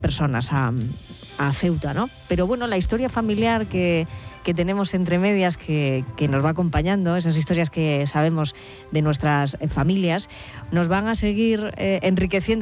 personas a Ceuta, ¿no? Pero bueno, la historia familiar que tenemos entre medias, que nos va acompañando, esas historias que sabemos de nuestras familias, nos van a seguir enriqueciendo